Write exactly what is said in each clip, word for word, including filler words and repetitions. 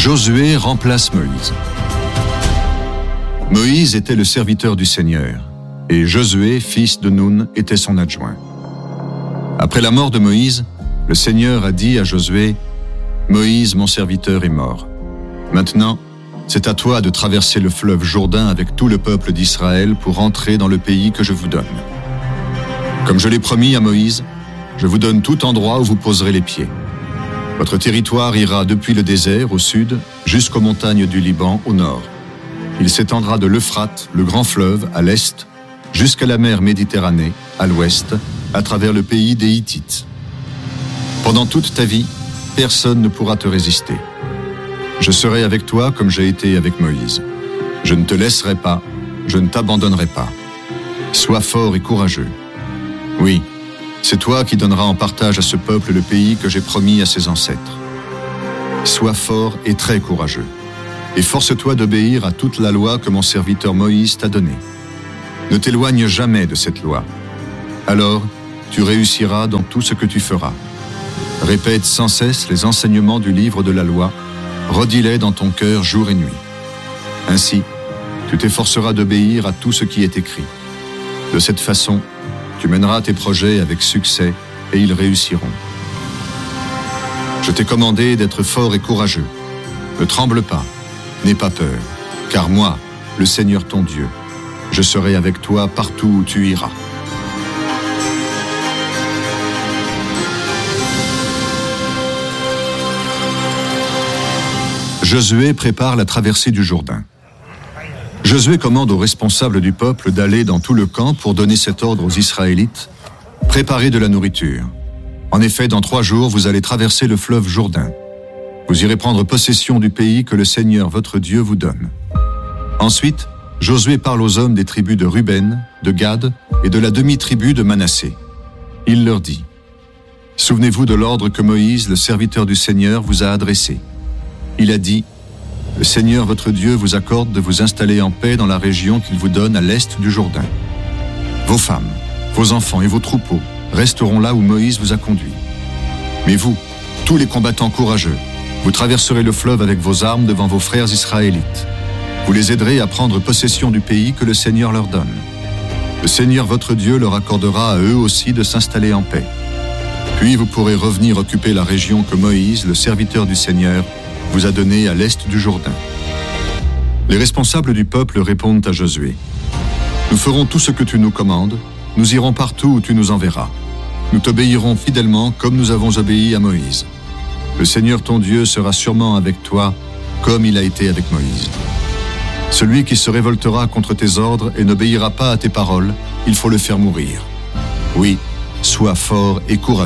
Josué remplace Moïse. Moïse était le serviteur du Seigneur, et Josué, fils de Nun, était son adjoint. Après la mort de Moïse, le Seigneur a dit à Josué, « Moïse, mon serviteur, est mort. Maintenant, c'est à toi de traverser le fleuve Jourdain avec tout le peuple d'Israël pour entrer dans le pays que je vous donne. Comme je l'ai promis à Moïse, je vous donne tout endroit où vous poserez les pieds. Votre territoire ira depuis le désert au sud jusqu'aux montagnes du Liban au nord. Il s'étendra de l'Euphrate, le grand fleuve, à l'est, jusqu'à la mer Méditerranée, à l'ouest, à travers le pays des Hittites. Pendant toute ta vie, personne ne pourra te résister. Je serai avec toi comme j'ai été avec Moïse. Je ne te laisserai pas, je ne t'abandonnerai pas. Sois fort et courageux. Oui, c'est toi qui donneras en partage à ce peuple le pays que j'ai promis à ses ancêtres. Sois fort et très courageux, et force-toi d'obéir à toute la loi que mon serviteur Moïse t'a donnée. Ne t'éloigne jamais de cette loi. Alors, tu réussiras dans tout ce que tu feras. Répète sans cesse les enseignements du livre de la loi, redis-les dans ton cœur jour et nuit. Ainsi, tu t'efforceras d'obéir à tout ce qui est écrit. De cette façon, tu mèneras tes projets avec succès et ils réussiront. Je t'ai commandé d'être fort et courageux. Ne tremble pas, n'aie pas peur, car moi, le Seigneur ton Dieu, je serai avec toi partout où tu iras. Josué prépare la traversée du Jourdain. Josué commande aux responsables du peuple d'aller dans tout le camp pour donner cet ordre aux Israélites. Préparez de la nourriture. En effet, dans trois jours, vous allez traverser le fleuve Jourdain. Vous irez prendre possession du pays que le Seigneur, votre Dieu, vous donne. Ensuite, Josué parle aux hommes des tribus de Ruben, de Gad et de la demi-tribu de Manassé. Il leur dit, « Souvenez-vous de l'ordre que Moïse, le serviteur du Seigneur, vous a adressé. Il a dit, « Le Seigneur votre Dieu vous accorde de vous installer en paix dans la région qu'il vous donne à l'est du Jourdain. Vos femmes, vos enfants et vos troupeaux resteront là où Moïse vous a conduit. Mais vous, tous les combattants courageux, vous traverserez le fleuve avec vos armes devant vos frères israélites. Vous les aiderez à prendre possession du pays que le Seigneur leur donne. Le Seigneur votre Dieu leur accordera à eux aussi de s'installer en paix. Puis vous pourrez revenir occuper la région que Moïse, le serviteur du Seigneur, vous a donnée à l'est du Jourdain. » Les responsables du peuple répondent à Josué, « Nous ferons tout ce que tu nous commandes, nous irons partout où tu nous enverras. Nous t'obéirons fidèlement comme nous avons obéi à Moïse. Le Seigneur ton Dieu sera sûrement avec toi, comme il a été avec Moïse. Celui qui se révoltera contre tes ordres et n'obéira pas à tes paroles, il faut le faire mourir. Oui, sois fort et courageux. »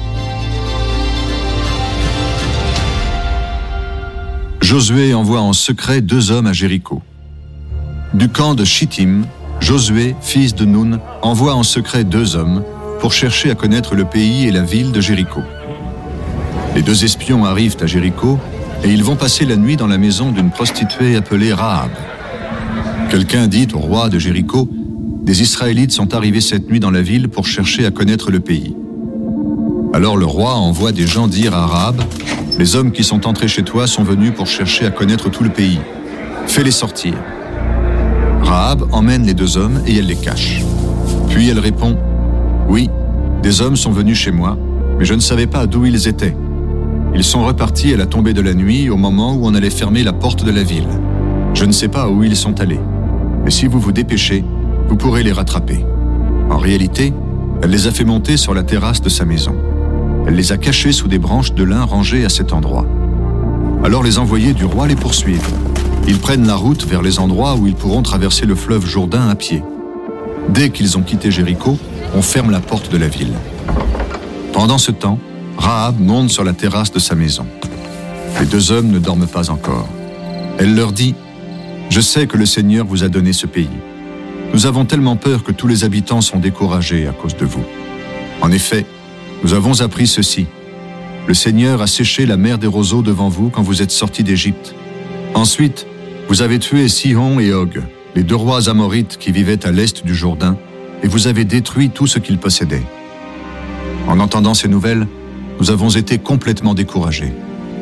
Josué envoie en secret deux hommes à Jéricho. Du camp de Chittim, Josué, fils de Nun, envoie en secret deux hommes pour chercher à connaître le pays et la ville de Jéricho. Les deux espions arrivent à Jéricho et ils vont passer la nuit dans la maison d'une prostituée appelée Rahab. Quelqu'un dit au roi de Jéricho, « Des Israélites sont arrivés cette nuit dans la ville pour chercher à connaître le pays. » Alors le roi envoie des gens dire à Rahab, « Les hommes qui sont entrés chez toi sont venus pour chercher à connaître tout le pays. Fais-les sortir. » Rahab emmène les deux hommes et elle les cache. Puis elle répond, « Oui, des hommes sont venus chez moi, mais je ne savais pas d'où ils étaient. Ils sont repartis à la tombée de la nuit au moment où on allait fermer la porte de la ville. Je ne sais pas où ils sont allés, mais si vous vous dépêchez, vous pourrez les rattraper. » En réalité, elle les a fait monter sur la terrasse de sa maison. Elle les a cachés sous des branches de lin rangées à cet endroit. Alors les envoyés du roi les poursuivent. Ils prennent la route vers les endroits où ils pourront traverser le fleuve Jourdain à pied. Dès qu'ils ont quitté Jéricho, on ferme la porte de la ville. Pendant ce temps, Rahab monte sur la terrasse de sa maison. Les deux hommes ne dorment pas encore. Elle leur dit, « Je sais que le Seigneur vous a donné ce pays. Nous avons tellement peur que tous les habitants sont découragés à cause de vous. En effet, nous avons appris ceci. Le Seigneur a séché la mer des roseaux devant vous quand vous êtes sortis d'Égypte. Ensuite, vous avez tué Sihon et Og, les deux rois amorites qui vivaient à l'est du Jourdain, et vous avez détruit tout ce qu'ils possédaient. En entendant ces nouvelles, nous avons été complètement découragés.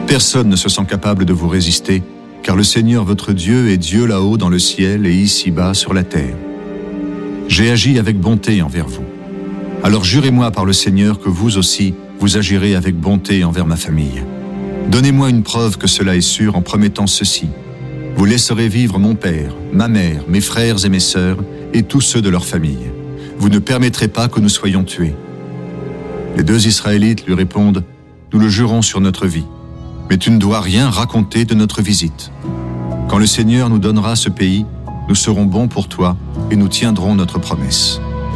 Personne ne se sent capable de vous résister, car le Seigneur votre Dieu est Dieu là-haut dans le ciel et ici-bas sur la terre. J'ai agi avec bonté envers vous. Alors jurez-moi par le Seigneur que vous aussi, vous agirez avec bonté envers ma famille. Donnez-moi une preuve que cela est sûr en promettant ceci. Vous laisserez vivre mon père, ma mère, mes frères et mes sœurs, et tous ceux de leur famille. Vous ne permettrez pas que nous soyons tués. » Les deux Israélites lui répondent, « Nous le jurons sur notre vie, mais tu ne dois rien raconter de notre visite. Quand le Seigneur nous donnera ce pays, nous serons bons pour toi et nous tiendrons notre promesse. »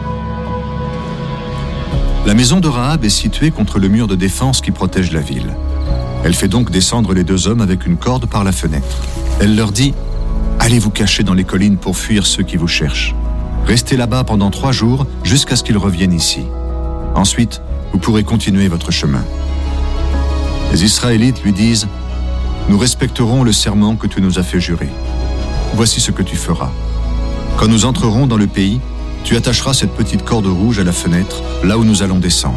La maison de Rahab est située contre le mur de défense qui protège la ville. Elle fait donc descendre les deux hommes avec une corde par la fenêtre. Elle leur dit « Allez vous cacher dans les collines pour fuir ceux qui vous cherchent. Restez là-bas pendant trois jours jusqu'à ce qu'ils reviennent ici. Ensuite, vous pourrez continuer votre chemin. » Les Israélites lui disent « Nous respecterons le serment que tu nous as fait jurer. Voici ce que tu feras. Quand nous entrerons dans le pays, tu attacheras cette petite corde rouge à la fenêtre, là où nous allons descendre.